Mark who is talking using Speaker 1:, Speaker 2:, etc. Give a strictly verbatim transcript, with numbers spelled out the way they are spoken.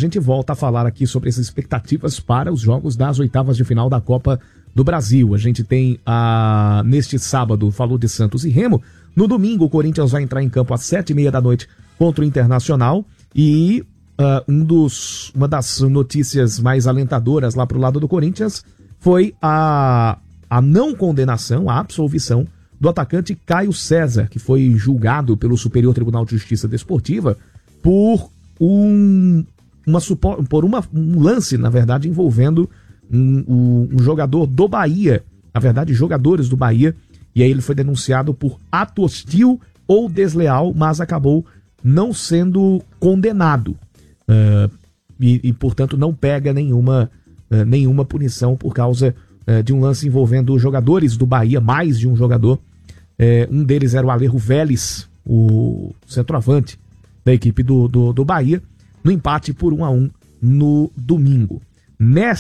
Speaker 1: gente volta a falar aqui sobre as expectativas para os jogos das oitavas de final da Copa do Brasil. A gente tem, a, neste sábado, falou de Santos e Remo. No domingo, o Corinthians vai entrar em campo às sete e meia da noite contra o Internacional. E uh, um dos, uma das notícias mais alentadoras lá pro lado do Corinthians foi a, a não condenação, a absolvição do atacante Caio César, que foi julgado pelo Superior Tribunal de Justiça Desportiva por um, uma, por uma, um lance, na verdade, envolvendo um, um, um jogador do Bahia, na verdade, jogadores do Bahia, e aí ele foi denunciado por ato hostil ou desleal, mas acabou não sendo condenado. Uh, e, e, portanto, não pega nenhuma, uh, nenhuma punição por causa uh, de um lance envolvendo jogadores do Bahia, mais de um jogador. Uh, um deles era o Alejo Vélez, o centroavante da equipe do, do, do Bahia, no empate por um a um no domingo. Nesta